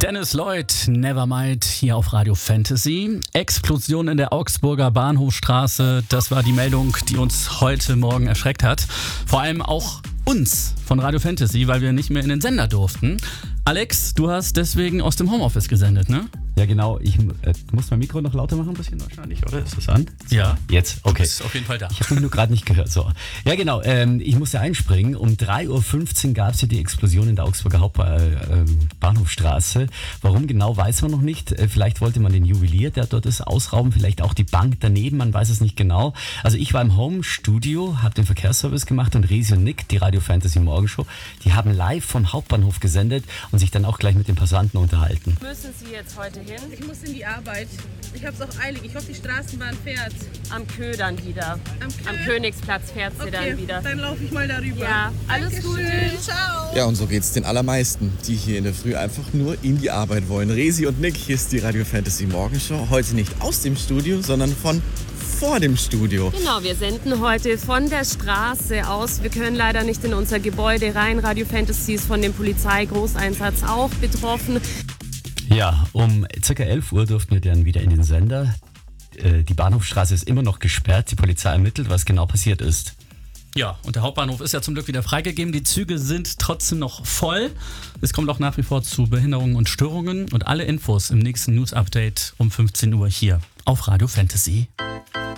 Dennis Lloyd, Nevermind, hier auf Radio Fantasy. Explosion in der Augsburger Bahnhofstraße, das war die Meldung, die uns heute Morgen erschreckt hat. Vor allem auch uns von Radio Fantasy, weil wir nicht mehr in den Sender durften. Alex, du hast deswegen aus dem Homeoffice gesendet, ne? Ja, genau. Ich muss mein Mikro noch lauter machen, ein bisschen wahrscheinlich, oder? Ist das an? Ja. Jetzt, okay. Ist auf jeden Fall da. Ich habe mich nur gerade nicht gehört. So. Ja, genau. Ich musste einspringen. Um 3.15 Uhr gab es hier die Explosion in der Augsburger Bahnhofstraße. Warum genau, weiß man noch nicht. Vielleicht wollte man den Juwelier, der dort ist, ausrauben. Vielleicht auch die Bank daneben, man weiß es nicht genau. Also ich war im Home-Studio, habe den Verkehrsservice gemacht und Resi und Nick, die Radio Fantasy Morgenshow, die haben live vom Hauptbahnhof gesendet und sich dann auch gleich mit den Passanten unterhalten. Müssen Sie jetzt heute hin? Ich muss in die Arbeit. Ich hab's auch eilig. Ich hoffe, die Straßenbahn fährt. Am Kö dann wieder. Am Königsplatz fährt sie dann wieder. Dann laufe ich mal darüber. Ja, alles Gute. Ciao. Ja, und so geht's den allermeisten, die hier in der Früh einfach nur in die Arbeit wollen. Resi und Nick, hier ist die Radio Fantasy Morgenshow. Heute nicht aus dem Studio, sondern von vor dem Studio. Genau, wir senden heute von der Straße aus. Wir können leider nicht in unser Gebäude rein. Radio Fantasy ist von dem Polizeigroßeinsatz auch betroffen. Ja, um ca. 11 Uhr durften wir dann wieder in den Sender. Die Bahnhofstraße ist immer noch gesperrt. Die Polizei ermittelt, was genau passiert ist. Ja, und der Hauptbahnhof ist ja zum Glück wieder freigegeben. Die Züge sind trotzdem noch voll. Es kommt auch nach wie vor zu Behinderungen und Störungen. Und alle Infos im nächsten News-Update um 15 Uhr hier auf Radio Fantasy.